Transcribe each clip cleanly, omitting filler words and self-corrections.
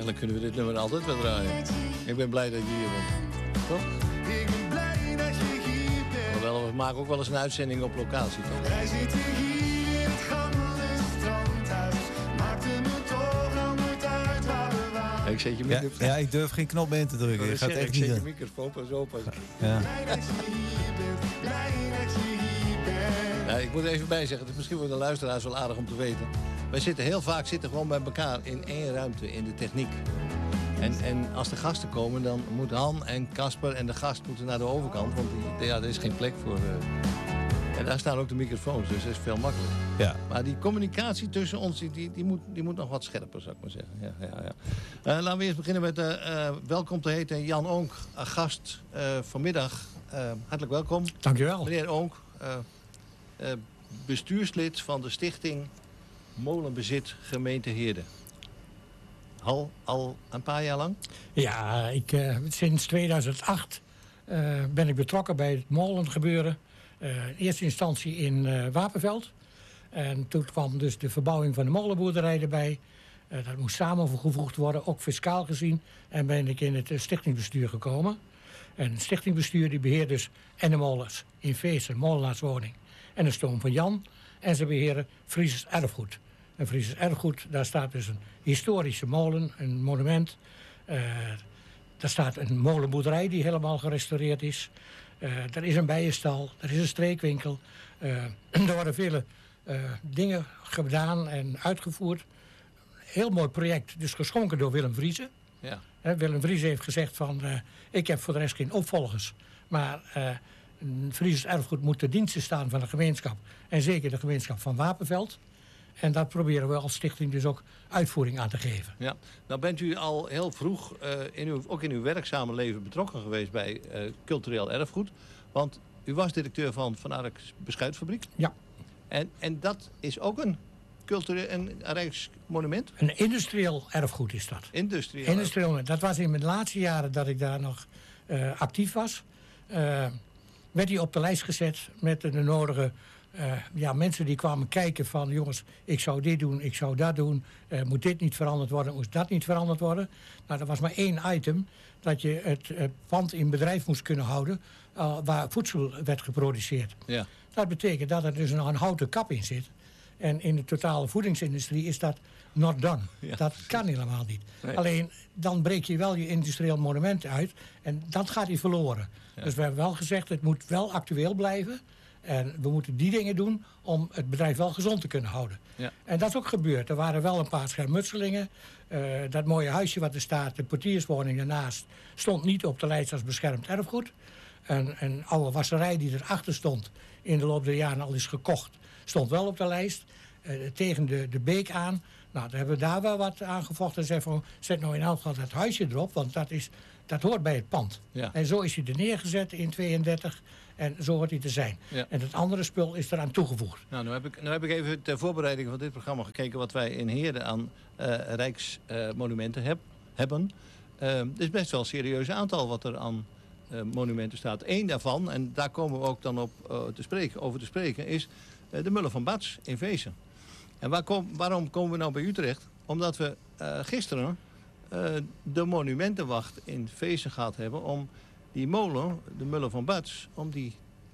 dan kunnen we dit nummer altijd wel draaien. Ik ben blij dat je hier bent. Toch? Ik ben blij dat je hier bent. Hoewel, we maken ook wel eens een uitzending op locatie, toch? Wij zitten hier in het gammele strandhuis. Maakte me toch al nooit uit waar we waren. Ik zet je microfoon. Ja, ik durf geen knop meer in te drukken. Je gaat echt ik niet. zet je microfoon pas op. Ja. Blij dat je hier bent. Blij dat je hier bent. Ja, ik moet er even bij zeggen, het is misschien voor de luisteraars wel aardig om te weten. Wij zitten heel vaak gewoon bij elkaar in één ruimte, in de techniek. En als de gasten komen, dan moet Han en Casper en de gast moeten naar de overkant. Want er is geen plek voor. En daar staan ook de microfoons, dus dat is veel makkelijker. Ja. Maar die communicatie tussen ons, die moet nog wat scherper, zou ik maar zeggen. Ja. Laten we eerst beginnen met welkom te heten Jan Oonk, gast vanmiddag. Hartelijk welkom. Dankjewel. Meneer Oonk, bestuurslid van de stichting Molenbezit Gemeente Heerde. Al een paar jaar lang? Ja, sinds 2008 ben ik betrokken bij het molengebeuren. In eerste instantie in Wapenveld. En toen kwam dus de verbouwing van de molenboerderij erbij. Dat moest samengevoegd worden, ook fiscaal gezien. En ben ik in het stichtingsbestuur gekomen. En het stichtingsbestuur die beheert dus en de molens in Veessen, molenaarswoning. En de stoom van Jan. En ze beheren Friesers erfgoed. En Friesers erfgoed, daar staat dus een historische molen, een monument. Daar staat een molenboerderij die helemaal gerestaureerd is. Er is een bijenstal, er is een streekwinkel. Er worden vele dingen gedaan en uitgevoerd. Heel mooi project, dus geschonken door Willem Vriese. Ja. Willem Vriese heeft gezegd van, ik heb voor de rest geen opvolgers. Maar Friesers erfgoed moet ten dienste staan van de gemeenschap. En zeker de gemeenschap van Wapenveld. En daar proberen we als stichting dus ook uitvoering aan te geven. Ja. Nou bent u al heel vroeg ook in uw werkzame leven betrokken geweest bij cultureel erfgoed. Want u was directeur van Arks Beschuitfabriek. Ja. En dat is ook een rijksmonument? Een industrieel erfgoed is dat. Industrieel. Dat was in mijn laatste jaren dat ik daar nog actief was. Werd hij op de lijst gezet met de nodige mensen die kwamen kijken van, jongens, ik zou dit doen, ik zou dat doen. Moet dit niet veranderd worden, moest dat niet veranderd worden. Nou, er was maar één item, dat je het pand in bedrijf moest kunnen houden waar voedsel werd geproduceerd. Ja. Dat betekent dat er dus nog een houten kap in zit. En in de totale voedingsindustrie is dat not done. Ja. Dat kan helemaal niet. Nee. Alleen, dan breek je wel je industrieel monument uit. En dat gaat hier verloren. Ja. Dus we hebben wel gezegd, het moet wel actueel blijven. En we moeten die dingen doen om het bedrijf wel gezond te kunnen houden. Ja. En dat is ook gebeurd. Er waren wel een paar schermutselingen. Dat mooie huisje wat er staat, de portierswoning daarnaast, stond niet op de lijst als beschermd erfgoed. Een oude wasserij die erachter stond, in de loop der jaren al is gekocht, stond wel op de lijst. Tegen de beek aan. Nou, daar hebben we daar wel wat aan gevochten. En zeggen van, zet nou in elk geval dat huisje erop, want dat hoort bij het pand. Ja. En zo is hij er neergezet in 32 en zo hoort hij te zijn. Ja. En het andere spul is eraan toegevoegd. Nou, nu heb ik even ter voorbereiding van dit programma gekeken wat wij in Heerde aan rijksmonumenten hebben. Het is best wel een serieus aantal wat er aan monumenten staat. Eén daarvan, en daar komen we ook dan over te spreken, is de Mullen van Bats in Veessen. En waarom komen we nou bij Utrecht? Omdat we gisteren de monumentenwacht in Veessen gehad hebben om die molen, de Mullen van Bats, om die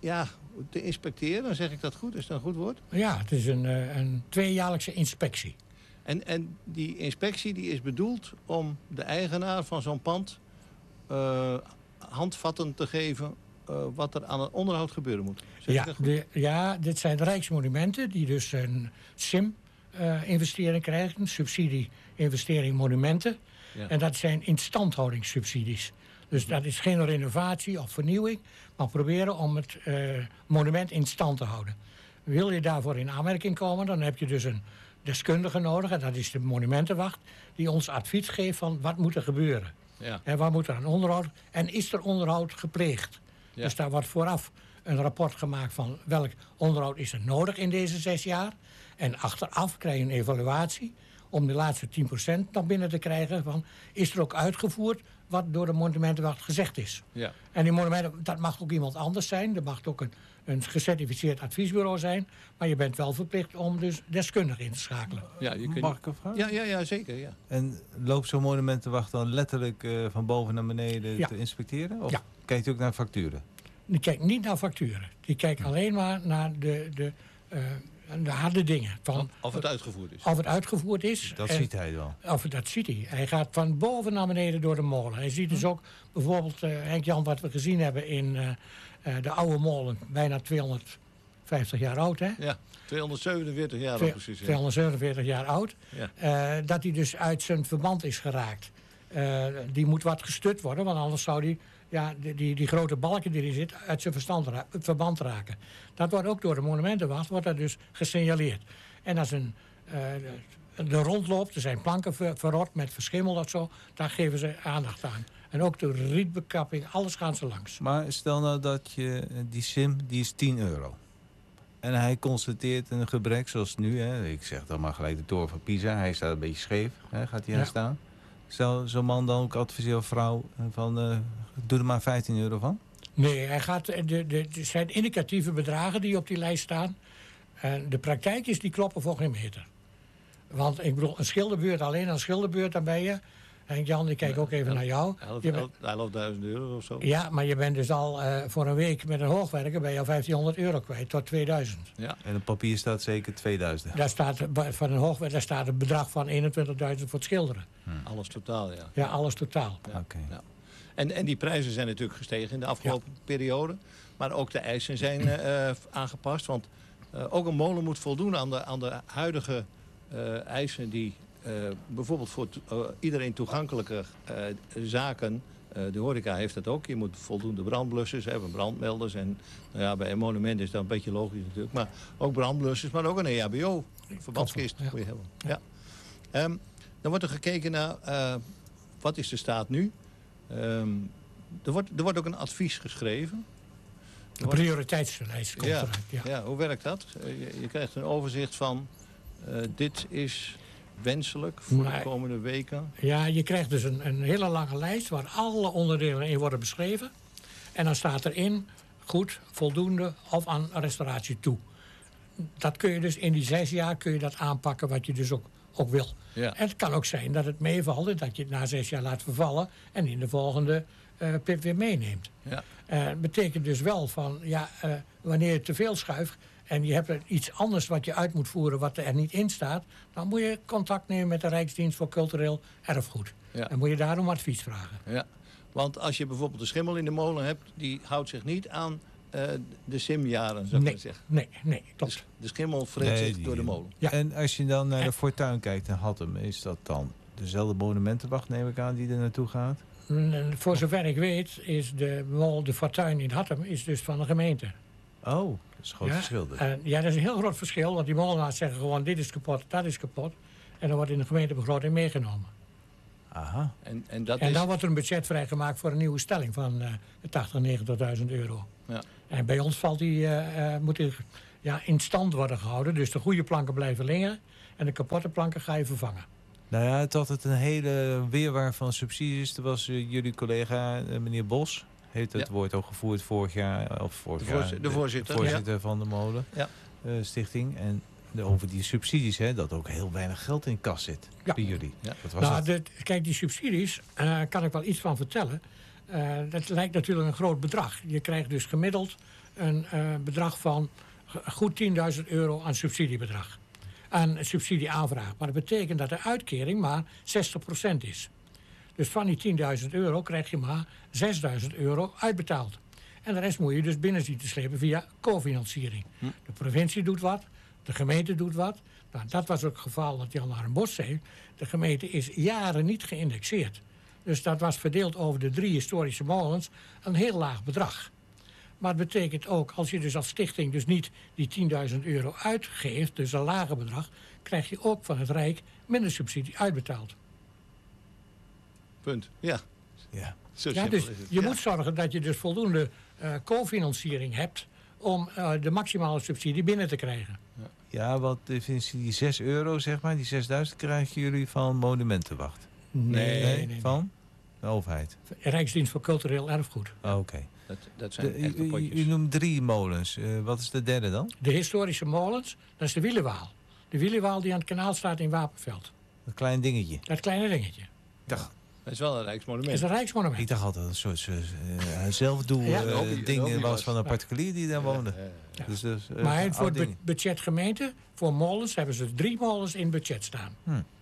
te inspecteren. Zeg ik dat goed? Is dat een goed woord? Ja, het is een tweejaarlijkse inspectie. En die inspectie die is bedoeld om de eigenaar van zo'n pand handvatten te geven wat er aan het onderhoud gebeuren moet. Dit zijn de rijksmonumenten die dus een SIM-investering krijgen. Subsidie-investering monumenten. Ja. En dat zijn instandhoudingssubsidies. Dus dat is geen renovatie of vernieuwing, maar proberen om het monument in stand te houden. Wil je daarvoor in aanmerking komen, dan heb je dus een deskundige nodig. En dat is de monumentenwacht die ons advies geeft van wat moet er gebeuren. Ja. En waar moet er aan onderhoud? En is er onderhoud gepleegd? Ja. Dus daar wordt vooraf een rapport gemaakt van welk onderhoud is er nodig in deze 6 jaar. En achteraf krijg je een evaluatie om de laatste 10% nog binnen te krijgen. Van, is er ook uitgevoerd wat door de monumentenwacht gezegd is? Ja. En die monumenten, dat mag ook iemand anders zijn. Dat mag ook een gecertificeerd adviesbureau zijn. Maar je bent wel verplicht om dus deskundigen in te schakelen. Ja, je kunt... Mag ik een vraag? Ja, zeker. Ja. En loopt zo'n monumentenwacht dan letterlijk van boven naar beneden te inspecteren? Of kijkt u ook naar facturen? Die kijkt niet naar facturen. Die kijkt alleen maar naar de harde dingen. Van, Of het uitgevoerd is. Of het uitgevoerd is. Dat ziet hij wel. Dat ziet hij. Hij gaat van boven naar beneden door de molen. Hij ziet dus ook bijvoorbeeld, Henk-Jan, wat we gezien hebben in de oude molen. Bijna 250 jaar oud, hè? Ja, 247 jaar precies. Ja. 247 jaar oud. Ja. Dat hij dus uit zijn verband is geraakt. Die moet wat gestut worden, want anders zou hij... Ja, die grote balken die erin zit, uit zijn verband raken. Dat wordt ook door de monumentenwacht wordt dat dus gesignaleerd. En als de rondloopt, er zijn planken verrot met verschimmel of zo, daar geven ze aandacht aan. En ook de rietbekapping, alles gaan ze langs. Maar stel nou dat je die sim, die is €10. En hij constateert een gebrek zoals nu. Hè. Ik zeg dan maar gelijk de toren van Pisa. Hij staat een beetje scheef, hè, gaat hij aan staan. Zou zo'n man dan ook adviseren of vrouw van doe er maar €15 van? Nee, hij gaat, er zijn indicatieve bedragen die op die lijst staan. En de praktijk is, die kloppen voor geen meter. Want ik bedoel, een schilderbeurt, alleen een schilderbeurt, dan ben je... Henk-Jan, ik kijk ook even naar jou. Hij loopt €1000 of zo. Ja, maar je bent dus al voor een week met een hoogwerker ben je al €1500 kwijt, tot 2000. Ja. En op papier staat zeker 2000. Daar staat van een hoogwerker daar staat een bedrag van 21.000 voor het schilderen. Alles totaal, ja. Ja, alles totaal. Ja. Oké. Ja. En die prijzen zijn natuurlijk gestegen in de afgelopen periode. Maar ook de eisen zijn aangepast. Want ook een molen moet voldoen aan de huidige eisen die bijvoorbeeld voor iedereen toegankelijke zaken. De horeca heeft dat ook. Je moet voldoende brandblussers hebben, brandmelders. En nou ja, bij een monument is dat een beetje logisch natuurlijk. Maar ook brandblussers, maar ook een EHBO. Verbandskist moet je hebben. Ja. Dan wordt er gekeken naar wat is de staat nu. Er wordt ook een advies geschreven. De prioriteitslijst komt eruit. Ja, hoe werkt dat? Je krijgt een overzicht van dit is wenselijk voor de komende weken. Ja, je krijgt dus een hele lange lijst waar alle onderdelen in worden beschreven. En dan staat erin goed, voldoende of aan restauratie toe. Dat kun je dus in die 6 jaar kun je dat aanpakken wat je dus ook wil. Ja. En het kan ook zijn dat het meevalt en dat je het na 6 jaar laat vervallen en in de volgende pip weer meeneemt. Ja. Het betekent dus wel van, wanneer je te veel schuift en je hebt er iets anders wat je uit moet voeren wat er niet in staat, dan moet je contact nemen met de Rijksdienst voor Cultureel Erfgoed. Ja. Dan moet je daarom advies vragen. Ja. Want als je bijvoorbeeld een schimmel in de molen hebt, die houdt zich niet aan de simjaren, zou ik zeggen. Nee, klopt. De schimmel vreet zich door de molen. Ja. En als je dan naar de Fortuin kijkt in Hattem, is dat dan dezelfde monumentenwacht, neem ik aan, die er naartoe gaat? Voor zover ik weet is de Fortuin in Hattem is dus van de gemeente. Oh, dat is een groot verschil dus. Ja, dat is een heel groot verschil, want die molenaars zeggen gewoon dit is kapot, dat is kapot. En dan wordt in de gemeentebegroting meegenomen. Aha. En dan wordt er een budget vrijgemaakt voor een nieuwe stelling van 80.000, 90.000 euro. Ja. En bij ons moet die in stand worden gehouden. Dus de goede planken blijven liggen en de kapotte planken ga je vervangen. Nou ja, het had het een hele weerwaar van subsidies. Er was jullie collega, meneer Bos, heeft het woord ook gevoerd vorig jaar. Of de voorzitter van de molen stichting. En over die subsidies, dat ook heel weinig geld in kas zit bij jullie. Ja. Wat was kijk, die subsidies, kan ik wel iets van vertellen. Dat lijkt natuurlijk een groot bedrag. Je krijgt dus gemiddeld een bedrag van goed 10.000 euro aan subsidiebedrag. Aan subsidieaanvraag. Maar dat betekent dat de uitkering maar 60% is. Dus van die 10.000 euro krijg je maar 6.000 euro uitbetaald. En de rest moet je dus binnen zien te slepen via cofinanciering. De provincie doet wat, de gemeente doet wat. Nou, dat was ook het geval wat Jan Arenbos zei. De gemeente is jaren niet geïndexeerd. Dus dat was verdeeld over de 3 historische molens een heel laag bedrag. Maar het betekent ook, als je dus als stichting dus niet die 10.000 euro uitgeeft, dus een lager bedrag, krijg je ook van het Rijk minder subsidie uitbetaald. Punt, ja. Dus je moet zorgen dat je dus voldoende cofinanciering hebt om de maximale subsidie binnen te krijgen. Ja, want die 6 euro, zeg maar, die 6.000 krijgen jullie van Monumentenwacht. Nee. Van de overheid. Rijksdienst voor Cultureel Erfgoed. Oh, oké. Dat zijn echte potjes. U noemt 3 molens. Wat is de derde dan? De historische molens, dat is de Wielenwaal. De Wielenwaal die aan het kanaal staat in Wapenveld. Een klein dingetje. Dat kleine dingetje. Dat is wel een rijksmonument. Dat is een rijksmonument. Ik dacht altijd een soort zelfdoel Ja. ding was van een particulier die daar woonde. Ja. Dus, Maar voor het het budget gemeente, voor molens, hebben ze 3 molens in het budget staan.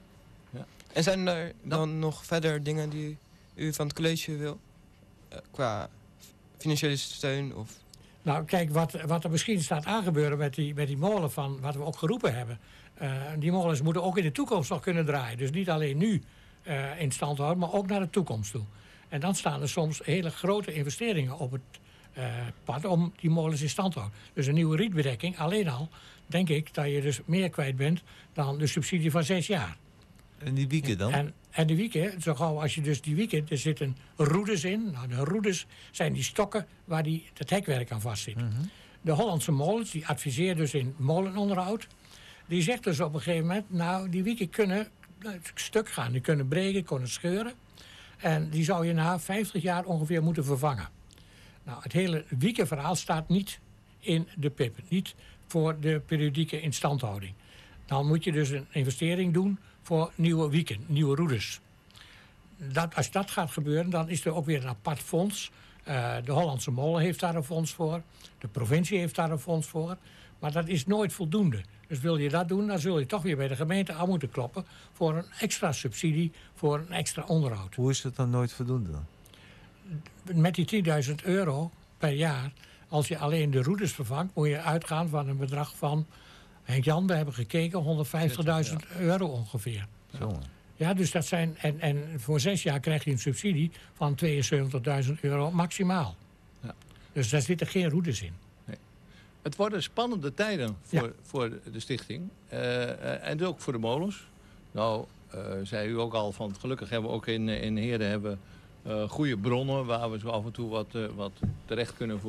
En zijn er dan nog verder dingen die u van het college wil? Qua financiële steun? Of... Nou, kijk, wat er misschien staat aangebeuren met die molen van wat we ook geroepen hebben. Die molens moeten ook in de toekomst nog kunnen draaien. Dus niet alleen nu in stand houden, maar ook naar de toekomst toe. En dan staan er soms hele grote investeringen op het pad om die molens in stand te houden. Dus een nieuwe rietbedekking, alleen al, denk ik dat je dus meer kwijt bent dan de subsidie van 6 jaar. En die wieken dan? En de wieken, zo gauw als je dus die wieken, er zitten roedes in. Nou, de roedes zijn die stokken waar het hekwerk aan vastzit. De Hollandse molens, die adviseert dus in molenonderhoud. Die zegt dus op een gegeven moment, nou, die wieken kunnen stuk gaan. Die kunnen breken, kunnen scheuren. En die zou je na 50 jaar ongeveer moeten vervangen. Nou, het hele wiekenverhaal staat niet in de PIP. Niet voor de periodieke instandhouding. Dan moet je dus een investering doen voor nieuwe wieken, nieuwe roedes. Als dat gaat gebeuren, dan is er ook weer een apart fonds. De Hollandse Molen heeft daar een fonds voor. De provincie heeft daar een fonds voor. Maar dat is nooit voldoende. Dus wil je dat doen, dan zul je toch weer bij de gemeente aan moeten kloppen voor een extra subsidie, voor een extra onderhoud. Hoe is dat dan nooit voldoende dan? Met die 10.000 euro per jaar, als je alleen de roedes vervangt, moet je uitgaan van een bedrag van, Henk-Jan, we hebben gekeken, 150.000 euro ongeveer. Zo. Ja, dus dat zijn, en voor 6 jaar krijg je een subsidie van 72.000 euro maximaal. Ja. Dus daar zitten geen roedes in. Het worden spannende tijden voor de stichting. En ook voor de molens. Nou, zei u ook al, van gelukkig hebben we ook in Heerden hebben, goede bronnen waar we zo af en toe wat terecht kunnen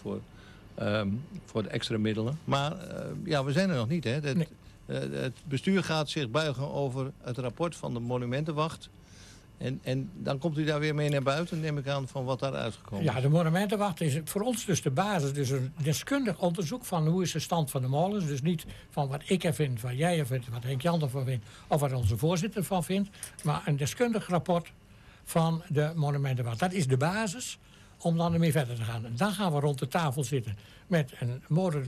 voor de extra middelen. Maar we zijn er nog niet. Hè. Het bestuur gaat zich buigen over het rapport van de Monumentenwacht. En dan komt u daar weer mee naar buiten, neem ik aan, van wat daar uitgekomen is. Ja, de Monumentenwacht is voor ons dus de basis. Dus een deskundig onderzoek van hoe is de stand van de molens. Dus niet van wat ik er vind, wat jij er vindt, wat Henk-Jan ervan vindt, of wat onze voorzitter ervan vindt. Maar een deskundig rapport van de Monumentenwacht. Dat is de basis om dan ermee verder te gaan. En dan gaan we rond de tafel zitten met een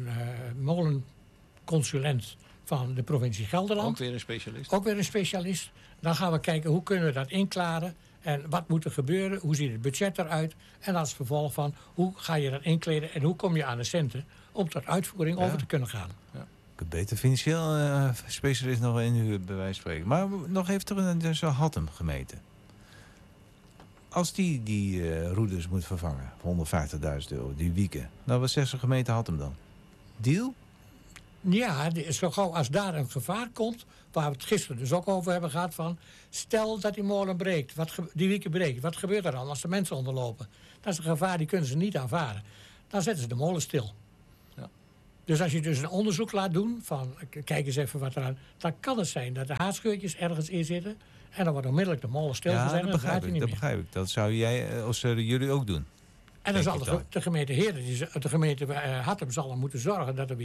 molenconsulent van de provincie Gelderland. Ook weer een specialist. Ook weer een specialist. Dan gaan we kijken hoe kunnen we dat inklaren. En wat moet er gebeuren? Hoe ziet het budget eruit? En als vervolg van hoe ga je dat inkleden? En hoe kom je aan de centen om tot uitvoering over te kunnen gaan? Ik heb beter financieel specialist nog in u bij wijze van spreken. Maar nog even terug naar zo'n Hattem gemeente. Als die roeders moet vervangen, 150.000 euro, die wieken. Nou, wat zegt zo'n gemeente Hattem dan? Deal? Ja, zo gauw als daar een gevaar komt, waar we het gisteren dus ook over hebben gehad van, stel dat die molen breekt, die wieken breekt, wat gebeurt er dan als de mensen onderlopen? Dat is een gevaar, die kunnen ze niet aanvaren. Dan zetten ze de molen stil. Ja. Dus als je dus een onderzoek laat doen, van kijk eens even wat eraan, dan kan het zijn dat er haarscheurtjes ergens in zitten en dan wordt onmiddellijk de molen stilgezet en dan gaat hij niet meer. Begrijp ik. Dat zou jij, of zullen jullie ook doen? En dan zal de gemeente Heerden, de gemeente Hattem zal er moeten zorgen dat er weer